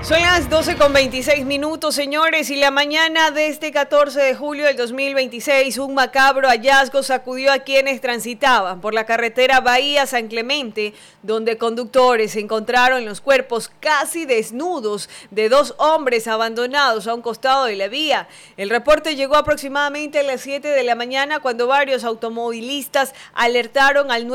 Son las 12:26, señores, y la mañana de este 14 de julio del 2026, un macabro hallazgo sacudió a quienes transitaban por la carretera Bahía-San Clemente, donde conductores encontraron los cuerpos casi desnudos de dos hombres abandonados a un costado de la vía. El reporte llegó aproximadamente a las 7 de la mañana cuando varios automovilistas alertaron al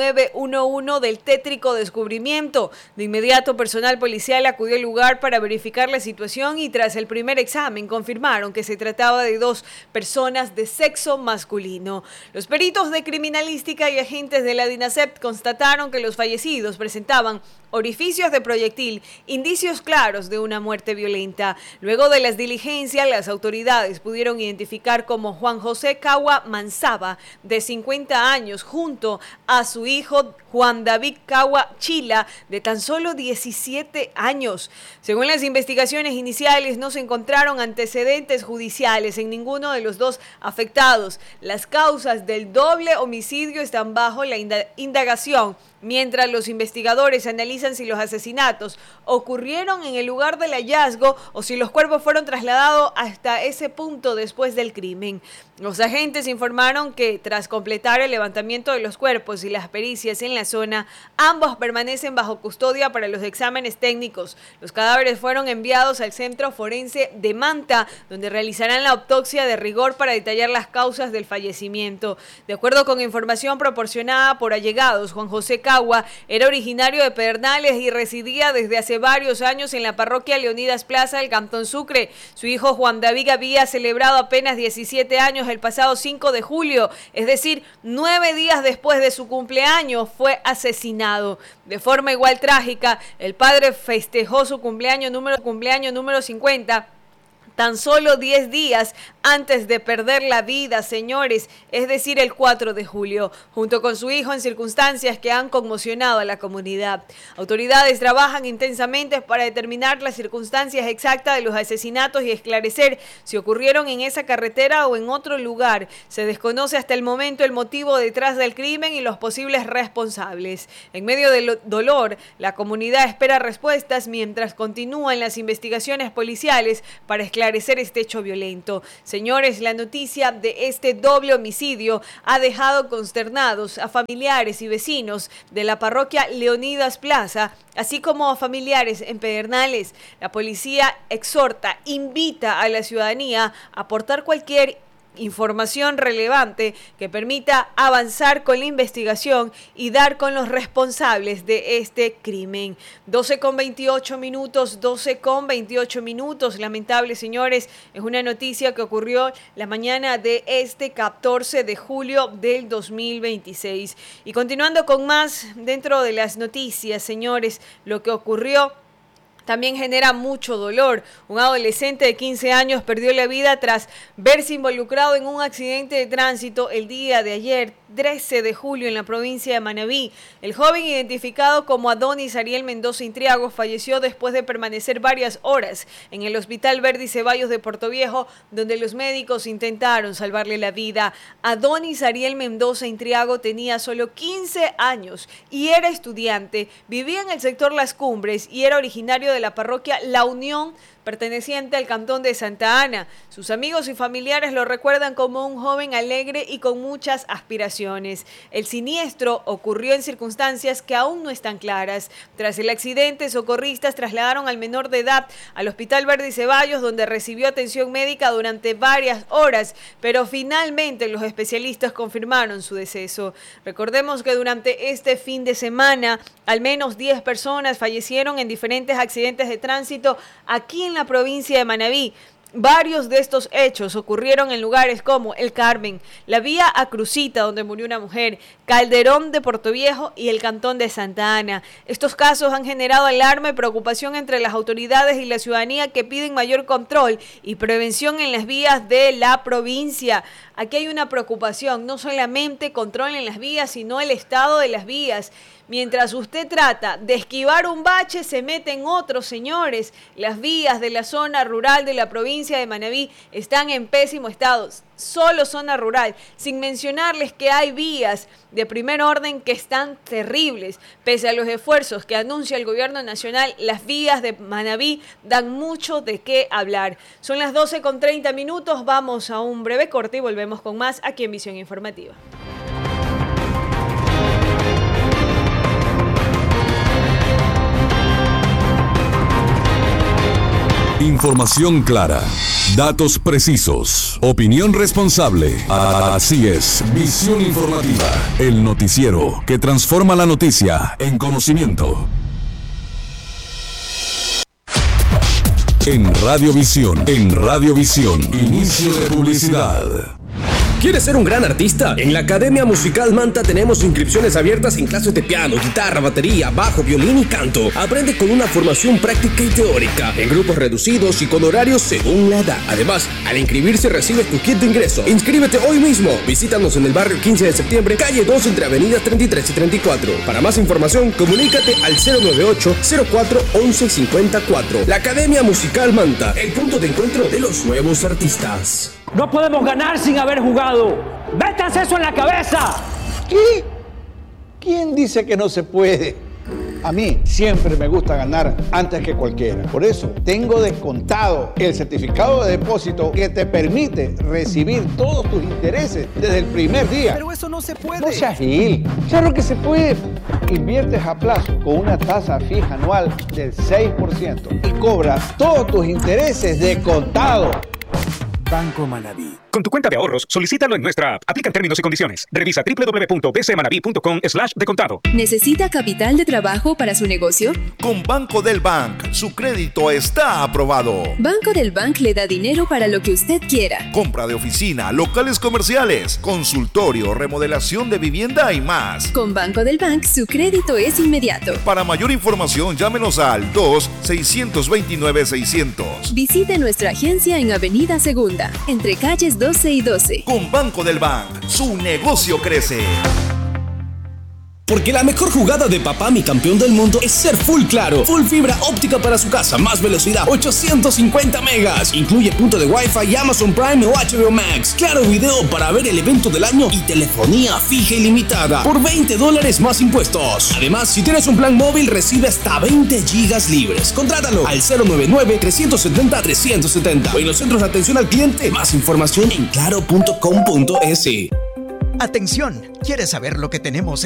911 del tétrico descubrimiento. De inmediato, personal policial acudió al lugar para verificar la situación y tras el primer examen confirmaron que se trataba de dos personas de sexo masculino. Los peritos de criminalística y agentes de la DINASEP constataron que los fallecidos presentaban orificios de proyectil, indicios claros de una muerte violenta. Luego de las diligencias, las autoridades pudieron identificar como Juan José Cagua Manzaba, de 50 años, junto a su hijo Juan David Cagua Chila, de tan solo 17 años. Según las investigaciones iniciales, no se encontraron antecedentes judiciales en ninguno de los dos afectados. Las causas del doble homicidio están bajo la indagación, mientras los investigadores analizan si los asesinatos ocurrieron en el lugar del hallazgo o si los cuerpos fueron trasladados hasta ese punto después del crimen. Los agentes informaron que tras completar el levantamiento de los cuerpos y las pericias en la zona, ambos permanecen bajo custodia para los exámenes técnicos. Los cadáveres fueron enviados al Centro Forense de Manta, donde realizarán la autopsia de rigor para detallar las causas del fallecimiento. De acuerdo con información proporcionada por allegados, Juan José Cagua era originario de Pedernales y residía desde hace varios años en la parroquia Leonidas Plaza del Cantón Sucre. Su hijo Juan David había celebrado apenas 17 años el pasado 5 de julio, es decir, 9 días después de su cumpleaños fue asesinado. De forma igual trágica, el padre festejó su cumpleaños número 50 tan solo 10 días antes de perder la vida, señores, es decir, el 4 de julio, junto con su hijo en circunstancias que han conmocionado a la comunidad. Autoridades trabajan intensamente para determinar las circunstancias exactas de los asesinatos y esclarecer si ocurrieron en esa carretera o en otro lugar. Se desconoce hasta el momento el motivo detrás del crimen y los posibles responsables. En medio del dolor, la comunidad espera respuestas mientras continúan las investigaciones policiales para esclarecer este hecho violento. Señores, la noticia de este doble homicidio ha dejado consternados a familiares y vecinos de la parroquia Leonidas Plaza, así como a familiares en Pedernales. La policía invita a la ciudadanía a aportar cualquier información relevante que permita avanzar con la investigación y dar con los responsables de este crimen. 12:28, lamentable, señores, es una noticia que ocurrió la mañana de este 14 de julio del 2026. Y continuando con más dentro de las noticias, señores, lo que ocurrió también genera mucho dolor. Un adolescente de 15 años perdió la vida tras verse involucrado en un accidente de tránsito el día de ayer, 13 de julio, en la provincia de Manabí. El joven, identificado como Adonis Ariel Mendoza Intriago, falleció después de permanecer varias horas en el Hospital Verdi Ceballos de Portoviejo, donde los médicos intentaron salvarle la vida. Adonis Ariel Mendoza Intriago tenía solo 15 años y era estudiante, vivía en el sector Las Cumbres y era originario de la parroquia La Unión, perteneciente al cantón de Santa Ana. Sus amigos y familiares lo recuerdan como un joven alegre y con muchas aspiraciones. El siniestro ocurrió en circunstancias que aún no están claras. Tras el accidente, socorristas trasladaron al menor de edad al Hospital Verdi Ceballos, donde recibió atención médica durante varias horas, pero finalmente los especialistas confirmaron su deceso. Recordemos que durante este fin de semana, al menos 10 personas fallecieron en diferentes accidentes de tránsito aquí en la provincia de Manabí. Varios de estos hechos ocurrieron en lugares como El Carmen, la vía a Crucita, donde murió una mujer, Calderón de Portoviejo y el cantón de Santa Ana. Estos casos han generado alarma y preocupación entre las autoridades y la ciudadanía, que piden mayor control y prevención en las vías de la provincia. Aquí hay una preocupación, no solamente control en las vías, sino el estado de las vías. Mientras usted trata de esquivar un bache, se mete en otro, señores. Las vías de la zona rural de la provincia de Manabí están en pésimo estado. solo zona rural, sin mencionarles que hay vías de primer orden que están terribles. Pese a los esfuerzos que anuncia el gobierno nacional, las vías de Manabí dan mucho de qué hablar. Son las 12:30, vamos a un breve corte y volvemos con más aquí en Visión Informativa. Información clara, datos precisos, opinión responsable. Así es, Visión Informativa, el noticiero que transforma la noticia en conocimiento. En Radiovisión, inicio de publicidad. ¿Quieres ser un gran artista? En la Academia Musical Manta tenemos inscripciones abiertas en clases de piano, guitarra, batería, bajo, violín y canto. Aprende con una formación práctica y teórica, en grupos reducidos y con horarios según la edad. Además, al inscribirse recibes tu kit de ingreso. Inscríbete hoy mismo. Visítanos en el barrio 15 de septiembre, calle 2, entre avenidas 33 y 34. Para más información, comunícate al 098-04-1154. La Academia Musical Manta, el punto de encuentro de los nuevos artistas. No podemos ganar sin haber jugado. ¡Métanse eso en la cabeza! ¿Qué? ¿Quién dice que no se puede? A mí siempre me gusta ganar antes que cualquiera. Por eso tengo descontado el certificado de depósito que te permite recibir todos tus intereses desde el primer día. Pero eso no se puede. No seas gil. Claro que se puede. Inviertes a plazo con una tasa fija anual del 6% y cobras todos tus intereses de contado. Banco Manabí. Con tu cuenta de ahorros, solicítalo en nuestra app. Aplican términos y condiciones. Revisa www.bcmanabi.com/decontado. ¿Necesita capital de trabajo para su negocio? Con Banco del Bank, su crédito está aprobado. Banco del Bank le da dinero para lo que usted quiera. Compra de oficina, locales comerciales, consultorio, remodelación de vivienda y más. Con Banco del Bank, su crédito es inmediato. Para mayor información, llámenos al 2-629-600. Visite nuestra agencia en Avenida Segunda, entre calles 12 y 12. Con Banco del Bank, su negocio crece. Porque la mejor jugada de papá, mi campeón del mundo, es ser full claro. Full fibra óptica para su casa, más velocidad, 850 megas. Incluye punto de Wi-Fi, Amazon Prime o HBO Max. Claro video para ver el evento del año y telefonía fija ilimitada por $20 más impuestos. Además, si tienes un plan móvil, recibe hasta 20 gigas libres. Contrátalo al 099-370-370 o en los centros de atención al cliente. Más información en claro.com.es. Atención, ¿quieres saber lo que tenemos